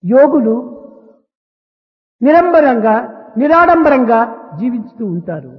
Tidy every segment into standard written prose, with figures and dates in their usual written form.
యోగులు నిరంబరంగా నిరాడంబరంగా జీవిస్తూ ఉంటారు.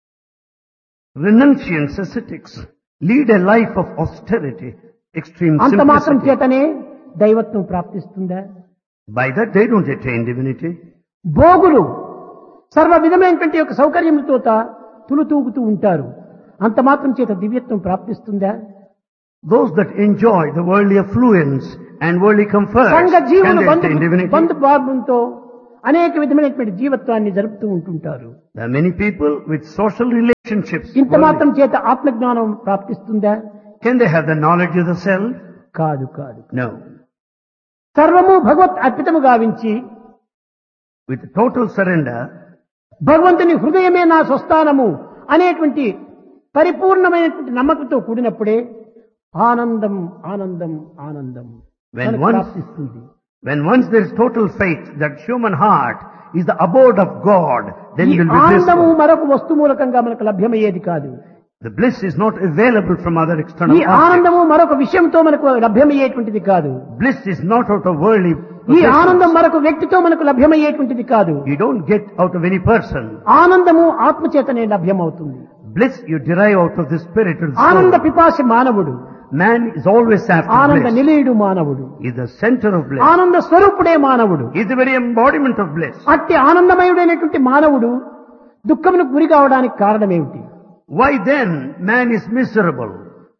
Renunciants, ascetics, lead a life of austerity, extreme అంత మాత్రం simplicity. చేతనే దైవత్వం ప్రాప్తిస్తుందా? By that they don't attain divinity. భోగులు సర్వ విధమైనటువంటి యొక్క సౌకర్యములతో తులుతూగుతూ ఉంటారు. అంత మాత్రం చేత దివ్యత్వం ప్రాప్తిస్తుందా? Those that enjoy the worldly affluence and worldly comforts, సంఘ can జీవులు they attain divinity? బంధుభావంతో అనేక విధమైనటువంటి జీవత్వాన్ని జరుపుతూ ఉంటుంటారు. There are many people with social relationships. ఇంత మాత్రం చేత ఆత్మజ్ఞానం ప్రాప్తిస్తుందా? Can they have the knowledge of the self? కాదు కాదు. No. సర్వము భగవత్ అర్పితము గావించి With total surrender, భగవంతుని హృదయమే నా స్వస్థానము అనేటువంటి పరిపూర్ణమైనటువంటి నమ్మకంతో కూడినప్పుడే ఆనందం ఆనందం ఆనందం When మనకు once- ప్రాప్తిస్తుంది. when once there is total faith that human heart is the abode of God, then ఈ you will be ఆనందము blissful. మరొక వస్తు మూలకంగా మనకు లభ్యమయ్యేది కాదు. The bliss is not available from other external ఈ objects. ఆనందము మరొక విషయంతో మనకు లభ్యమయ్యేటువంటిది కాదు. Bliss is not out of worldly ఈ ఆనందం possessions. మరొక వ్యక్తితో మనకు లభ్యమయ్యేటువంటిది కాదు. You don't get out of any person. ఆనందము ఆత్మచేతనే లభ్యమవుతుంది. Bliss you derive out of the spirit of the ఆనంద soul. పిపాసి మానవుడు, Man is always after ఆనంద bliss. నిలయుడు మానవుడు, Is the center of bliss. ఆనంద స్వరూపుడే మానవుడు. Is the very embodiment of bliss. అట్టి ఆనందమయుడైనటువంటి మానవుడు దుఃఖమునకు గురి కావడానికి కారణమేమిటి? Why then man is miserable?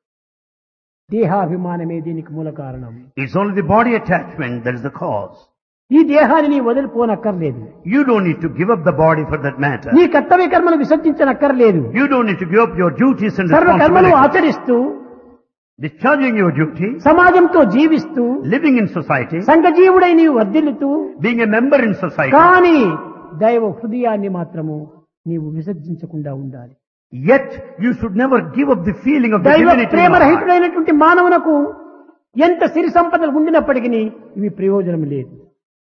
దేహాభిమానమే దీనికి మూల కారణం. It's only the body attachment that is the cause. ఈ దేహాన్ని నీ వదిలిపోనక్కర్లేదు. You don't need to give up the body for that matter. నీ కర్తవ్య కర్మను విసర్జించనక్కర్లేదు. You don't need to give up your duties and సర్వ కర్మలు responsibilities. ఆచరిస్తూ Discharging your duty, సమాజంతో జీవిస్తూ living in society, సంఘజీవుడై నీవు వర్ధిల్లుతూ being a member in society. కానీ దైవ హృదయాన్ని మాత్రము నీవు విసర్జించకుండా ఉండాలి. Yet you should never give up the feeling of the దైవ divinity in Prema your heart. రహితుడైనటువంటి మానవునకు ఎంత సిరి సంపదలు ఉండినప్పటికీ ఇవి ప్రయోజనం లేదు.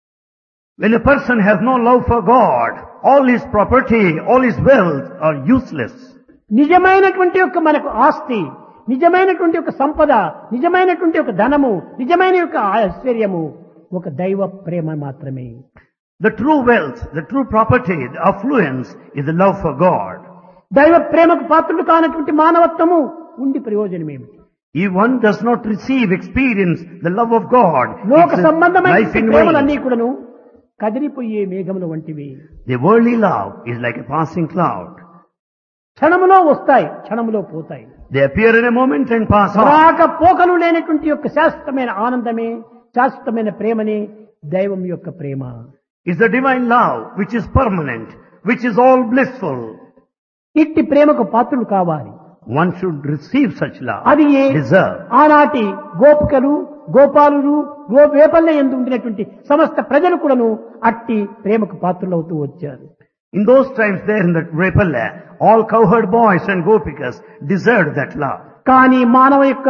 When a person has no love for God, all his property, all his wealth are useless. నిజమైనటువంటి యొక్క మనకు ఆస్తి, నిజమైనటువంటి యొక్క సంపద, నిజమైనటువంటి యొక్క ధనము, నిజమైన యొక్క ఐశ్వర్యము ఒక దైవ ప్రేమ మాత్రమే. The true wealth, the true property, the affluence is the love for God. దైవ ప్రేమకు పాత్రుడు కానటువంటి మానవత్వము ఉండి ప్రయోజనం ఏమిటి? If one does not receive, experience the love of God, లోక it's a సంబంధమైన life in ప్రేమలన్నీ vain. కూడాను కదిలిపోయే మేఘముల వంటివి. The worldly love is like a passing cloud. క్షణములో వస్తాయి, క్షణములో పోతాయి. They appear in a moment and pass on. రాక పోకలు లేనటువంటి యొక్క శాశ్వతమైన ఆనందమే, శాశ్వతమైన ప్రేమనే దైవం యొక్క ప్రేమ. It's the divine love which is permanent, which is all blissful. ఇట్టి ప్రేమకు పాత్రులు కావాలి. One should receive such love, అది ఏ deserve. ఆనాటి గోపికలు, గోపాలురు, గోపేపల్ల యందు ఉండినటువంటి సమస్త ప్రజలు కూడాను అట్టి ప్రేమకు పాత్రులవుతూ వచ్చారు. In those times there in that Repalla, all cowherd boys and gopikas deserved that love. కానీ మానవ యొక్క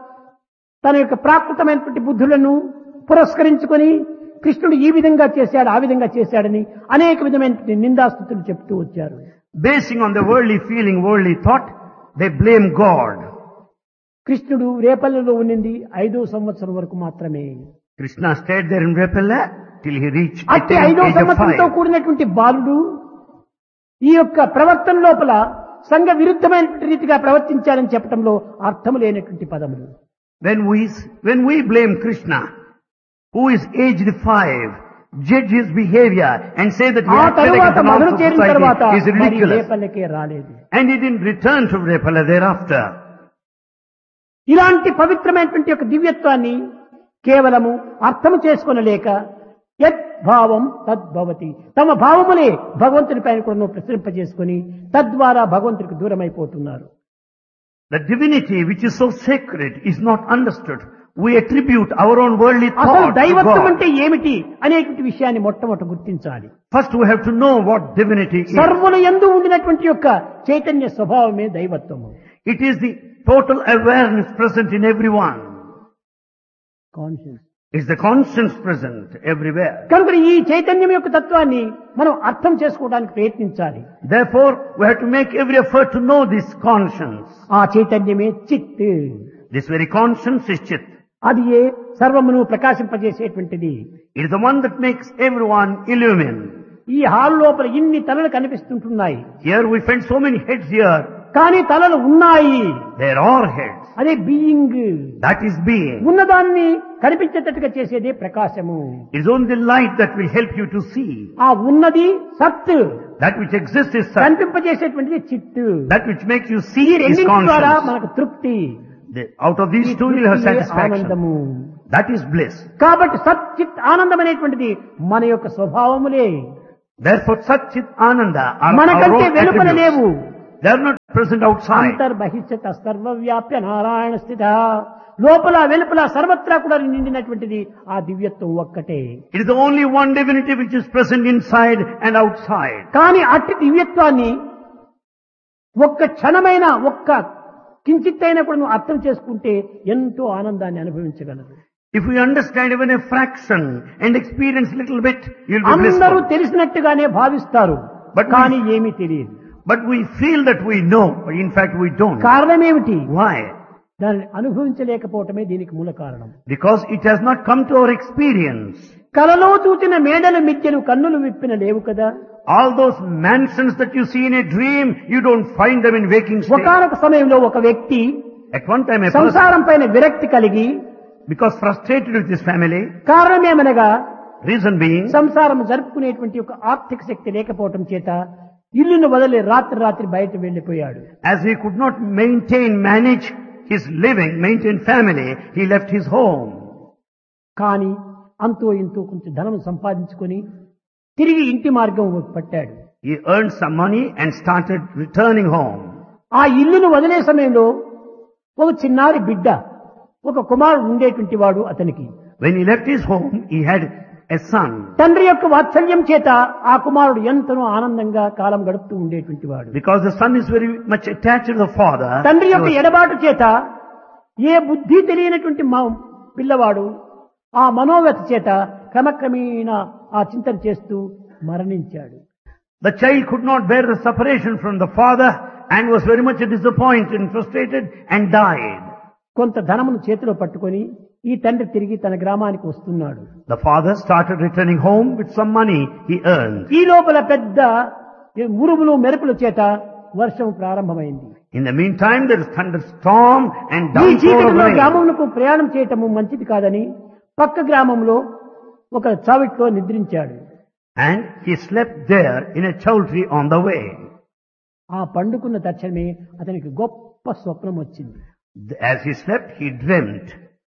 తన యొక్క ప్రాకృతమైనటువంటి బుద్ధులను పురస్కరించుకొని కృష్ణుడు ఈ విధంగా చేశాడు, ఆ విధంగా చేశాడని అనేక విధమైనటువంటి నిందాస్తుతులు చెప్తూ వచ్చారు. Basing on the worldly feeling, worldly thought, they blame God. కృష్ణుడు రేపల్లెలో ఉండింది 5వ సంవత్సరం వరకు మాత్రమే. Krishna stayed there in Repalla till he reached అట్టి attained 5వ age of సంవత్సరంతో 5. కూడినటువంటి బాలుడు ఈ యొక్క ప్రవర్తన లోపల సంఘ విరుద్ధమైనటువంటి రీతిగా ప్రవర్తించాలని చెప్పడంలో అర్థం లేనటువంటి పదములు. When we blame Krishna, who is aged 5, judge his behavior and say that he ఆ acted తరువాత against the Mathura norms of చేరిన తర్వాత society is మరి ridiculous. రేపల్లెకే రాలేదు. And he didn't return to Repalla thereafter. ఇలాంటి పవిత్రమైనటువంటి యొక్క దివ్యత్వాన్ని కేవలము అర్థము చేసుకొనలేక యద్భావం తద్భవతి, తమ భావములే భగవంతుని పైన కూడా ప్రసరింపజేసుకొని తద్వారా భగవంతునికి దూరమైపోతున్నారు. The divinity which is so sacred is not understood. We attribute our own worldly అసలు thought to దైవత్వం God. అంటే ఏమిటి అనేటువంటి విషయాన్ని మొట్టమొదట గుర్తించాలి. First we have to know what divinity is. సర్వుల యందు ఉండినటువంటి యొక్క చైతన్య స్వభావమే దైవత్వము. It is the total awareness present in everyone. Conscious. It's the conscience present everywhere. కనుక ఈ చైతన్యం యొక్క తత్వాన్ని మనం అర్థం చేసుకోవడానికి ప్రయత్నించాలి. Therefore, we have to make every effort to know this conscience. ఆ చైతన్యమే చిత్. This very conscience is Chit. అది ఏ సర్వమును ప్రకాశింపజేసేటువంటిది. It is the one that makes everyone illumine. ఈ హాల్ లోపల ఇన్ని తలలు కనిపిస్తుంటున్నాయి. Here we find so many heads here. కానీ తలలు ఉన్నాయి. There are heads. అదే బీయింగ్. That is being. ఉన్నదాన్ని కనిపించేటట్టుగా చేసేదే ప్రకాశము. It is only light that will help you to see. ఆ ఉన్నది సత్. That which exists is Sat. కనిపింపజేసేటువంటిది చిత్. That which makes you see ఈ is రెండింటి ద్వారా conscience. మనకు తృప్తి. Out of these two you will have satisfaction. ఆనందము. That is bliss. కాబట్టి సత్ చిత్ ఆనందం అనేటువంటిది మన యొక్క స్వభావములే. Therefore Sat Chit Ananda are our మనకంటే own వెలుపల లేవు. attributes. They are not present outside. అంతర్బహిష్యత సర్వవ్యాప్య Narayana స్థిత. లోపల వెలుపల సర్వత్రా కూడా నిండినటువంటిది ఆ దివ్యత్వం ఒక్కటే. It is the only one divinity which is present inside and outside. కానీ అట్టి దివ్యత్వాన్ని ఒక్క క్షణమైన ఒక్క కించిత్తైనా కూడా నువ్వు అర్థం చేసుకుంటే ఎంతో ఆనందాన్ని అనుభవించగలరు. If we understand even a fraction and experience a little bit, you'll be అందరూ blissful. తెలిసినట్టుగానే భావిస్తారు, కానీ ఏమీ తెలియదు. But we feel that we know, but in fact we don't. కారణం ఏమిటి? Why? దానిని అనుభవించలేకపోవటమే దీనికి మూల కారణం. Because it has not come to our experience. కలలో చూచిన మేడల మిద్దెలు కన్నులు విప్పిన లేవు కదా. All those mansions that you see in a dream, you don't find them in waking state. ఒకానొక సమయంలో ఒక వ్యక్తి At one time a person, సంసారం పైన విరక్తి కలిగి, because frustrated with his family, కారణమేమనగా reason being, సంసారం జరుపుకునేటువంటి ఒక ఆర్థిక శక్తి లేకపోవటం చేత ఇల్లును వదిలి రాత్రి బయట వెళ్లిపోయాడు. as he could not manage his living, maintain family, he left his home. కానీ అంతో ఇంతో కొంచెం ధనం సంపాదించుకొని తిరిగి ఇంటి మార్గం పట్టాడు. He earned some money and started returning home. ఆ ఇల్లును వదిలే సమయంలో ఒక చిన్నారి బిడ్డ, ఒక కుమారుడు ఉండేటువంటి వాడు అతనికి. When he left his home, he had a son. తండ్రి యొక్క వాత్సల్యం చేత ఆ కుమారుడు ఎంతనో ఆనందంగా కాలం గడుపుతూ ఉండేటువంటి వాడు. Because the son is very much attached to the father. తండ్రి he యొక్క was- ఎడబాటు చేత ఏ బుద్ధి తెలియనటువంటి పిల్లవాడు ఆ మనోవ్యత చేత క్రమక్రమేణా ఆ చింతన చేస్తూ మరణించాడు. The child could not bear the separation from the father and was very much disappointed and frustrated and died. కొంత ధనమును చేతిలో పట్టుకొని ఈ తండ్రి తిరిగి తన గ్రామానికి వస్తున్నాడు. The father started returning home with some money he earned. ఈ లోపల పెద్ద ఉరుములు మెరుపుల చేత వర్షం ప్రారంభమైంది. In the meantime, there is thunderstorm and ఈ downpour of చీకటిలో rain. గ్రామమునకు ప్రయాణం చేయటము మంచిది కాదని పక్క గ్రామంలో ఒక చావిట్లో నిద్రించాడు. And he slept there in a chowdhury on the way. ఆ పండుకున్న తక్షణమే అతనికి గొప్ప స్వప్నం వచ్చింది. As he slept, he dreamt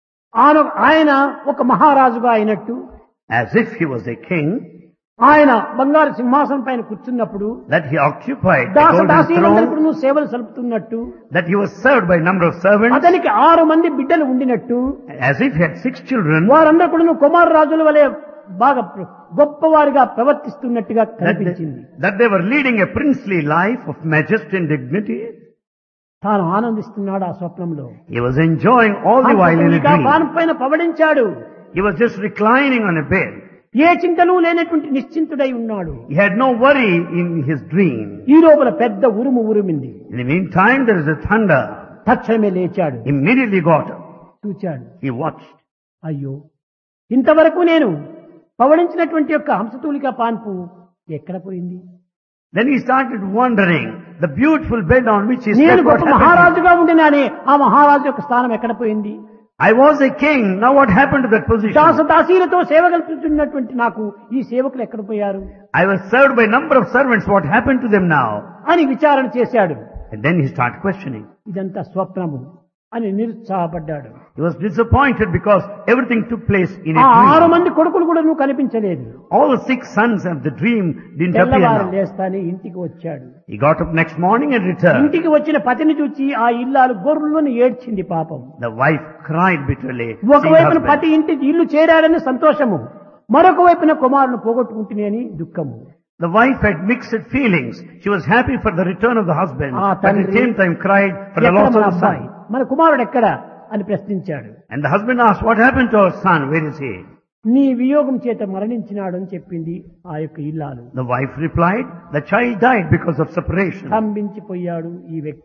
ఆయన ఒక మహారాజుగా అయినట్టు, as if he was a king, ఆయన బంగారు సింహాసనం పైన కూర్చున్నప్పుడు that he occupied a golden దాసదాసీలందరికీ throne, సేవలు సలుపుతున్నట్టు, that he was served by a number of servants, అతనికి 6 మంది బిడ్డలు ఉండినట్టు, as if he had 6 children, వారందరూ కూడా కుమార రాజుల వలె బాగా గొప్పవారిగా ప్రవర్తిస్తున్నట్టుగా కనిపించింది. that they were leading a princely life of majesty and dignity. తాను ఆనందిస్తున్నాడు ఆ స్వప్నంలో. He was enjoying all the while in a dream. పానం పైన పవడించాడు. He was just reclining on a bed. ఏ చింతలు లేనటువంటి నిశ్చింతుడై ఉన్నాడు. He had no worry in his dream. ఈ లోపల పెద్ద ఉరుమింది. In the meantime, there is a thunder. తక్షణమే లేచాడు. Immediately got up. చూచాడు. He watched. అయ్యో, ఇంతవరకు నేను పవడించినటువంటి యొక్క హంసతూలిక పాన్పు ఎక్కడ పోయింది? Then he started wondering, the beautiful bed on which he నేను slept, what గొప్ప happened? మహారాజుగా ఉండినానే ఆ మహారాజు యొక్క స్థానం ఎక్కడ పోయింది? I was a king, now what happened to that position? దాసదాసీలతో సేవ కల్పిస్తున్నటువంటి నాకు ఈ సేవకులు ఎక్కడ పోయారు I was served by a number of servants, what happened to them now? అని విచారణ చేశాడు. And then he started questioning. ఇదంతా స్వప్నము అని నిరుత్సాహపడ్డాడు. He was disappointed because everything took place in a ఆ 6 dream. మంది కొడుకులు కూడా నువ్వు కనిపించలేదు. All the 6 sons of the dream didn't appear తెల్లవారు now. లేస్తానే ఇంటికి వచ్చాడు. He got up next morning and returned. ఇంటికి వచ్చిన పతిని చూచి ఆ ఇల్లాలు గొర్రులను ఏడ్చింది పాపం. The wife cried bitterly. seeing ఒకవైపున husband. పతి ఇంటికి ఇల్లు చేరాడని సంతోషము, మరొక వైపున కుమారుని పోగొట్టుకుంటునే అని దుఃఖము. The wife had mixed feelings. She was happy for the return of the husband, Ah, but at the తండ్రి, same time cried for the ఎక్కడ loss మన of the అబ్బాయి, son. మన కుమారుడు ఎక్కడ అని ప్రశ్నించాడు. And the husband asked, what happened to our son? Where is he? నీ వియోగం చేత మరణించినాడు అని చెప్పింది ఆ యొక్క ఇల్లాలు. The wife replied, the child died because of separation. స్తంభించిపోయాడు ఈ వ్యక్తి.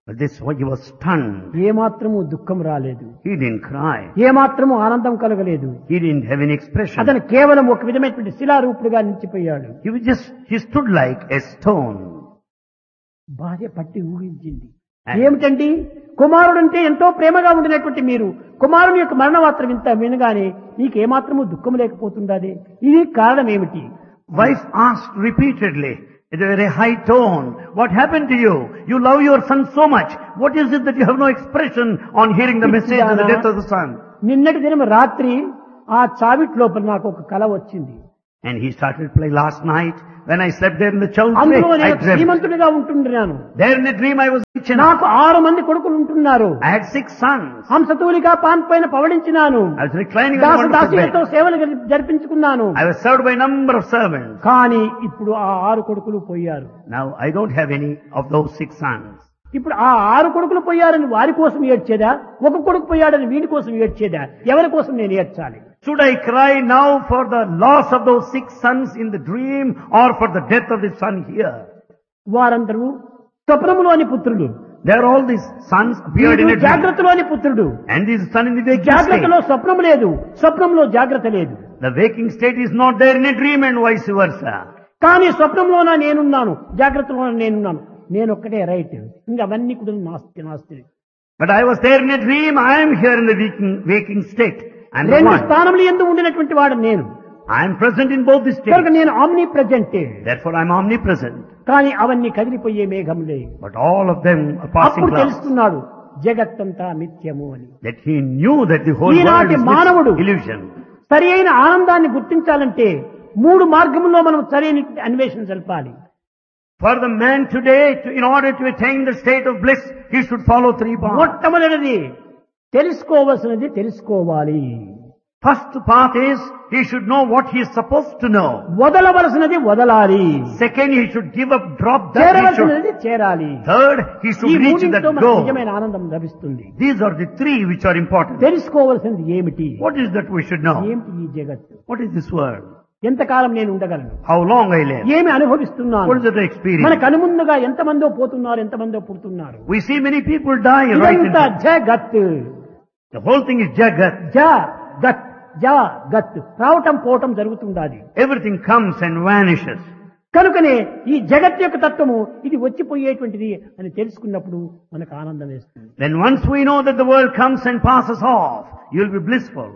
But this why he was stunned. ఏమాత్రము దుఃఖం రాలేదు, He didn't cry. ఏమాత్రము ఆనందం కలగలేదు. He didn't have any expression. అతను కేవలం ఒక విధమైనటువంటి శిలారూపుడుగా నిలిచిపోయాడు. He stood like a stone. భార్య పట్టి ఊహించింది. ఏమిటండి, కుమారుడంటే ఎంతో ప్రేమగా ఉండినటువంటి మీరు కుమారుని యొక్క మరణ వార్త వినగానే నీకేమాత్రము దుఃఖం లేకపోతుండదే, ఇది కారణం ఏమిటి? Wife asked repeatedly in a very high tone, what happened to you? You love your son so much. What is it that you have no expression on hearing the message of the death of the son? నిన్నటి దినం రాత్రి ఆ చావిట్ లోపల నాకు ఒక కల వచ్చింది. And he started to play last night. When I slept there in the chowdhury, అందులో I నేను dreamt. శ్రీమంతుడిగా ఉంటున్నాను. There in the dream I was rich enough. నాకు 6 మంది కొడుకులు ఉంటున్నారు. I had 6 sons. హంసతూలిగా పాన్ పైన పవళించినాను. I was reclining on the wonderful దాసదాసీలతో bed. సేవలు జరిపించుకున్నాను. I was served by a number of servants. కానీ ఇప్పుడు ఆ 6 కొడుకులు పోయారు. Now I don't have any of those 6 sons. ఇప్పుడు ఆ 6 కొడుకులు పోయారని వారి కోసం ఏడ్చేదా, ఒక కొడుకు పోయాడని వీడి కోసం ఏడ్చేదా, ఎవరి కోసం నేను ఏడ్చాలి? Should I cry now for the loss of those 6 sons in the dream or for the death of the son here? వారందరూ స్వప్నములోని పుత్రులు. There all these sons appeared in a dream. జాగ్రత్తలోని పుత్రుడు. And this son in the waking జాగ్రత్తలో state. స్వప్నం లేదు, స్వప్నంలో జాగ్రత్త లేదు. The waking state is not there in a dream and vice versa. కానీ స్వప్నంలోన నేనున్నాను, జాగ్రత్తలోన నేనున్నాను. నేను ఒక్కటే రైట్, ఇంకా అవన్నీ కూడా నాస్తి. But I was there in a dream, I am here in the waking state. And the రెండు one. స్థానములు ఎందు ఉండినటువంటి వాడు నేను. I am present in both the states. కనుక నేను omni present. Therefore I am omnipresent. కానీ అవన్నీ కదిలిపోయే మేఘములే. But all of them are passing అప్పుడు clouds. తెలుస్తున్నాడు జగత్తంతా మిథ్యము అని. That he knew that the whole world ఈనాటి is మానవుడు illusion. సరి అయిన ఆనందాన్ని గుర్తించాలంటే 3 మార్గముల్లో మనం సరైన అన్వేషణ జరపాలి. For the man today, in order to attain the state of bliss, he should follow 3 paths. మొట్టమొదటిది తెలుసుకోవలసినది తెలుసుకోవాలి. First path is, he should know what he is supposed to know. వదలవలసినది వదలాలి. Second, he should give up, drop that he should. చేరవలసినది చేరాలి. Third, he ఈ should reach that మూడింటితో మనకు goal. నిజమైన ఆనందం లభిస్తుంది. These are the 3 which are important. తెలుసుకోవలసినది ఏమిటి? What is that we should know? ఏమిటి ఈ జగత్తు? What is this world? ఎంతకాలం నేను ఉండగలను? How long I live? ఏమి అనుభవిస్తున్నాను? What is the experience? మన కనుముందుగా ఎంతమందో పోతున్నారు, ఎంతమందో పుడుతున్నారు. We see many people die right in ఇదంతా front. జగత్. The whole thing is jagat. జగత్ జగత్ రావటం పోవటం జరుగుతుండాలి. Everything comes and vanishes. కనుకనే ఈ జగత్ యొక్క తత్వము ఇది వచ్చిపోయేటువంటిది అని తెలుసుకున్నప్పుడు మనకు ఆనందం వేస్తుంది. Then once we know that the world comes and passes off, you will be blissful.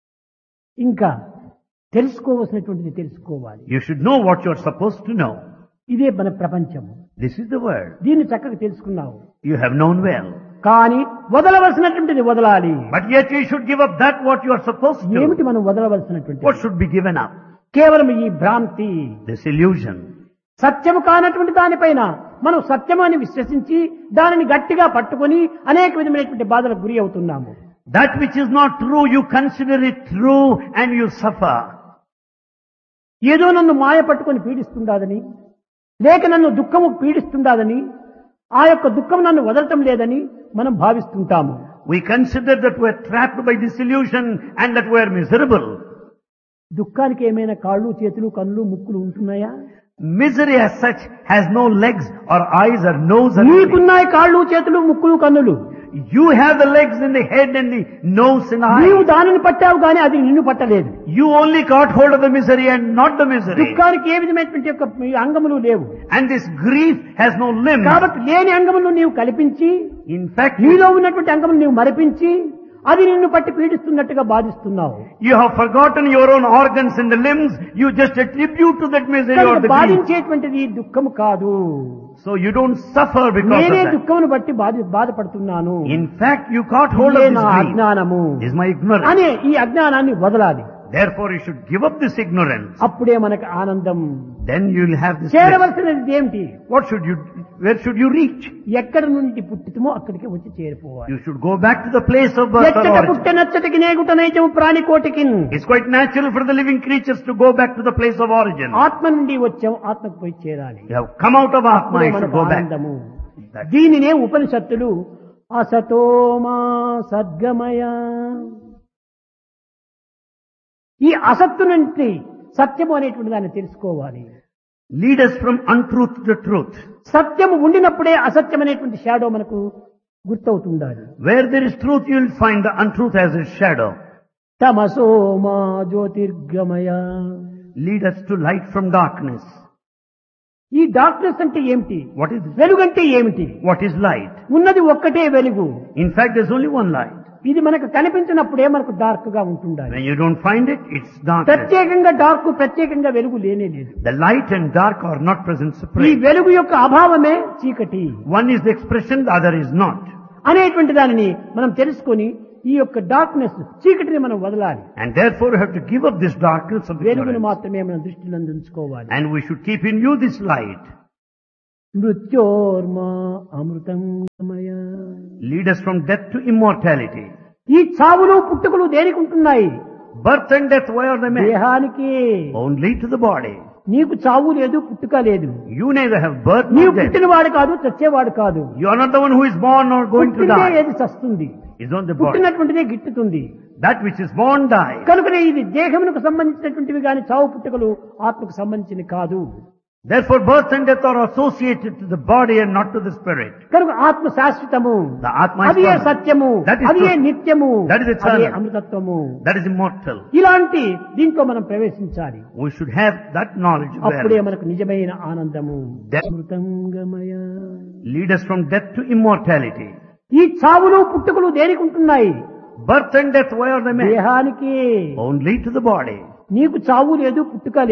ఇంకా తెలుసుకోవలసినటువంటిది తెలుసుకోవాలి. You should know what you are supposed to know. ఇదే మన ప్రపంచం. This is the world. దీన్ని చక్కగా తెలుసుకున్నావు. You have known well. కానీ వదలవలసినటువంటిది వదలాలి. But yet you should give up that what you are supposed ఏమిటి to. మనం వదలవలసినటువంటి? What should be given up? కేవలం ఈ భ్రాంతి, This illusion. సత్యము కానటువంటి దానిపైన మనం సత్యము అని విశ్వసించి దానిని గట్టిగా పట్టుకొని అనేక విధమైనటువంటి బాధలకు గురి అవుతున్నాము. That which is not true, you consider it true and you suffer. ఏదో నన్ను మాయ పట్టుకొని పీడిస్తుండాదని, లేక నన్ను దుఃఖము పీడిస్తుండాదని, ఆ యొక్క దుఃఖం నన్ను వదలటం లేదని మనం భావిస్తుంటాము. We consider that we are trapped by this illusion and that we are miserable. దుఃఖానికి ఏమైనా కాళ్ళు, చేతులు, కన్నులు, ముక్కులు ఉంటున్నాయా? Misery as such has no legs or eyes or nose or anything. నీకున్నాయి కాళ్ళు, చేతులు, ముక్కులు, కన్నులు. You have the legs and the head and the nose and నీవు eyes. దానిని పట్టావు కానీ అది నిన్ను పట్టలేదు. You only got hold of the misery and not the misery. దుఃఖానికి ఏ విధమైనటువంటి యొక్క అంగములు లేవు. And this grief has no limbs. కాబట్టి లేని అంగములను నీవు కల్పించి, In fact, నీలో ఉన్నటువంటి అంగములు నీవు మరిపించి అది నిన్ను పట్టి పీడిస్తున్నట్టుగా బాధిస్తున్నావు. you have forgotten your own organs and the limbs. You just attribute to that misery or కనుక the grief. బాధించేటువంటిది దుఃఖము కాదు. So you don't suffer because నేనే of that. దుఃఖమును బట్టి బాధపడుతున్నాను. In fact, you caught hold of ఇదే this నా grief. అజ్ఞానము This is my ignorance. అనే ఈ అజ్ఞానాన్ని వదలాలి. Therefore, you should give up this ignorance. అప్పుడే మనకు ఆనందం. Then you will have this. చేరవలసినది ఏమిటి? Where should you reach? ఎక్కడ నుండి పుట్టితమో అక్కడికి వచ్చి చేరిపోవాలి. You should go back to the place of birth or ఎచ్చట origin. పుట్ట నచ్చటికి నేగుట నైజము ప్రాణికోటికి. It's quite natural for the living creatures to go back to the place of origin. ఆత్మ నుండి వచ్చాం, ఆత్మకు పోయి చేరాలి. You have come out of Atma, అప్పుడే you should మనకు go back. ఆనందము. That- దీనినే ఉపనిషత్తులు అసతోమా సద్గమయ, ఈ అసత్తు నుండి సత్యము అనేటువంటి దాన్ని తెలుసుకోవాలి. Lead us from untruth to truth. సత్యము ఉండినప్పుడే అసత్యమైనటువంటి షాడో మనకు గుర్తవుతుండాలి. Where there is truth, you will find the untruth as a shadow. తమసో మా జ్యోతిర్గమయ. Lead us to light from darkness. ఈ డార్క్నెస్ అంటే ఏమిటి? What is this? వెలుగంటే ఏమిటి? What is light? ఉన్నది ఒక్కటే వెలుగు. In fact, there's only one light. ఇది మనకు కనిపించినప్పుడే మనకు డార్క్ గా ఉంటుండాలి. When you don't find it, it's darkness. ప్రత్యేకంగా డార్క్, ప్రత్యేకంగా వెలుగు లేనే లేదు. The light and dark are not present ఈ separate. వెలుగు యొక్క అభావమే చీకటి One is the expression, the other is not. అనేటువంటి దానిని మనం తెలుసుకొని ఈ యొక్క డార్క్నెస్, చీకటిని మనం వదలాలి. And therefore we have to give up this darkness of వెలుగును ignorance. మాత్రమే మనం దృష్టిలో ఉంచుకోవాలి. And we should keep in view this light. మృత్యోర్మా అమృతంగమయ. Lead us from death to immortality. ఈ చావులు పుట్టుకలు దేనికి ఉంటున్నాయి? Birth and death, why are they made? దేహానికి. Only to the body. నీకు చావు లేదు, పుట్టుక లేదు. You neither have birth నీవు nor death. పుట్టినవాడు కాదు, చచ్చేవాడు కాదు. You are not the one who is born or going to పుట్టిందే die. ఏది చస్తుంది, It's not the body. పుట్టినటువంటిదే గిట్టుతుంది. That which is born dies. కనుకనే ఇది దేహమునకు సంబంధించినటువంటివి గాని చావు పుట్టుకలు ఆత్మకు సంబంధించినవి కాదు. Therefore birth and death are associated to the body and not to the spirit. కనుక ఆత్మ శాశ్వతము, The Atma is అదే permanent. సత్యము, That is అదే truth. నిత్యము, That is eternal. అదే అమృతత్వము. That is immortal. ఇలాంటి దీంట్లో మనం ప్రవేశించాలి. We should have that knowledge అప్పుడే there. మనకు నిజమైన ఆనందము. Death- అమృతంగమయ. Lead us from death to immortality. ఈ చావులు పుట్టుకలు దేనికి ఉంటున్నాయి? Birth and death, why are they made? దేహానికి. Only to the body. నీకు చావు లేదు, పుట్టుక